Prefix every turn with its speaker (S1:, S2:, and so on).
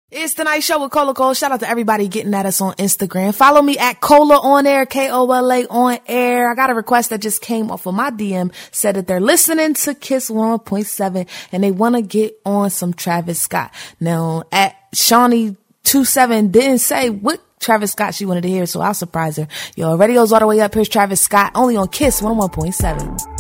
S1: It's the Night Show with Cola Cole. Shout out to everybody getting at us on Instagram. Follow me at Cola on air, Kola on air. I got a request that just came off of my DM, said that they're listening to Kiss 101.7 and they want to get on some Travis Scott. Now, at Shawnee27 didn't say what Travis Scott she wanted to hear, so I'll surprise her. Yo, radio's all the way up. Here's Travis Scott, only on Kiss 101.7.